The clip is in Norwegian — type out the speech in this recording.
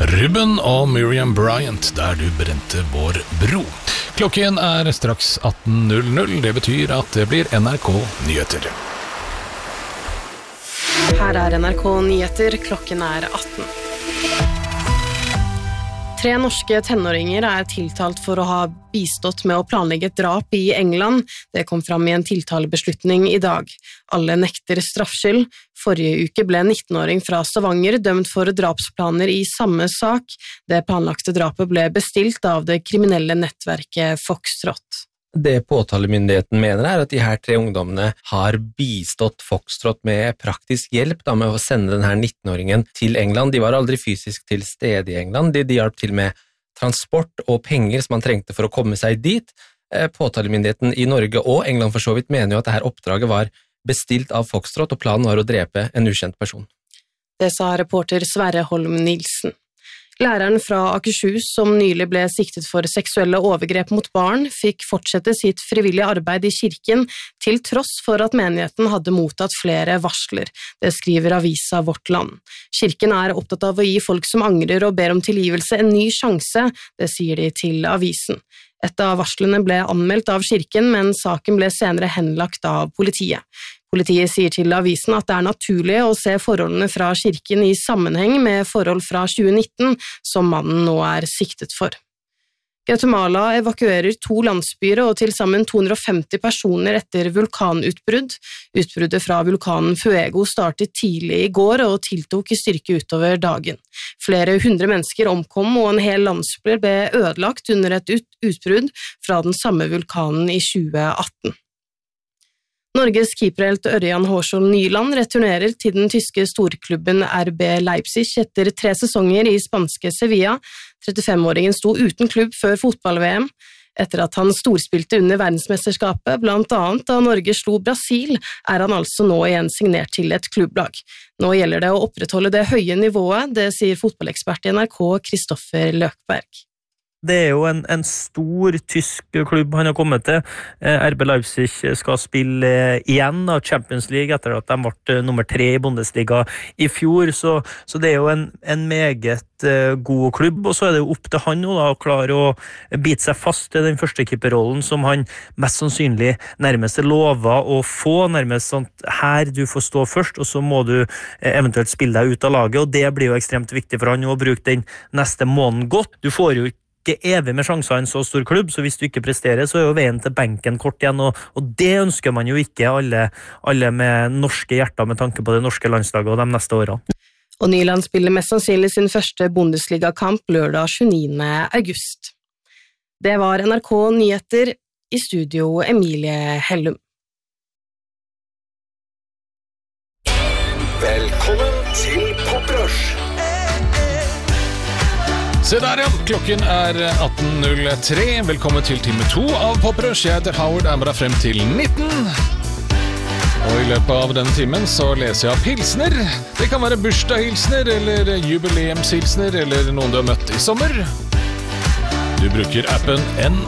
Ruben og Miriam Bryant, der du brente vår bro. Klokken straks 18.00, det betyr at det blir NRK Nyheter. Her NRK Nyheter, klokken 18. 3 norske tenåringer tiltalt for å ha bistått med å planlegge et drap i England. Det kom fram i en tiltalebeslutning i dag. Alle nekter straffskyld. Forrige uke ble en 19-åring fra Stavanger dømt for drapsplaner i samme sak. Det planlagte drapet ble bestilt av det kriminelle nettverket Foxtrot. Det påtalemyndigheten mener at de her 3 ungdommene har bistått Foxtrot med praktisk hjelp med å sende denne 19-åringen til England. De var aldri fysisk til stede i England. De hjalp til med transport og penger som man trengte for å komme seg dit. Påtalemyndigheten i Norge og England for så vidt mener jo at dette oppdraget var bestilt av Foxtrot, og planen var å drepe en ukjent person. Det sa reporter Sverre Holm Nilsen. Læreren fra Akershus, som nylig ble siktet for seksuelle overgrep mot barn, fikk fortsette sitt frivillige arbeid i kirken, til tross for at menigheten hadde mottatt flere varsler. Det skriver avisa Vårt Land. Kirken opptatt av å gi folk som angrer og ber om tilgivelse en ny sjanse, det sier de til avisen. Et av varslene ble anmeldt av kirken, men saken ble senere henlagt av politiet. Politiet sier til avisen at det naturlig å se forholdene fra kirken i sammenheng med forhold fra 2019, som mannen nå siktet for. Guatemala evakuerer 2 landsbyer og til sammen 250 personer etter vulkanutbrudd. Utbruddet fra vulkanen Fuego startet tidlig i går og tiltok i styrke utover dagen. Flere 100 mennesker omkom og en hel landsby ble ødelagt under et utbrudd fra den samme vulkanen i 2018. Norges keeperhelt Ørjan Hårsvold Nyland returnerer til den tyske storklubben RB Leipzig etter 3 sesonger i spanske Sevilla. 35-åringen sto uten klubb før fotball-VM. Etter at han storspilte under verdensmesterskapet, blant annet da Norge slo Brasil, han altså nå igjen signert til et klubblag. Nå gjelder det å opprettholde det høye nivået, det sier fotballekspert i NRK Kristoffer Løkberg. Det jo en stor tysk klubb han har kommet til. RB Leipzig skal spille igjen av Champions League etter at de ble nummer 3 i Bundesliga i fjor, så det jo en meget god klubb, og så det jo opp til han nå da, å klare å bite seg fast i den første keeperrollen som han mest sannsynlig nærmest lovet å få, nærmest sånn her du får stå først, og så må du eventuelt spille deg ut av laget, og det blir jo ekstremt viktig for han å bruke den neste måneden godt. Du får jo ikke evig med sjanser i en så stor klubb, så hvis du ikke presterer, så jo veien til benken kort igjen, og det ønsker man jo ikke alle med norske hjerter med tanke på det norske landslaget og de neste årene. Og Nyland spiller mest sannsynlig sin første Bundesliga-kamp lørdag 29. august. Det var NRK Nyheter, i studio Emilie Hellum. Velkommen til Poprush! Se der, ja. Klokken 18.03. Velkommen til time 2 av Poprush. Jeg heter Howard, med deg frem til 19. Og i løpet av denne timen så leser jeg av hilsner. Det kan være bursdagshilsner, eller jubileumshilsner, eller noen du har møtt i sommer. Du bruker appen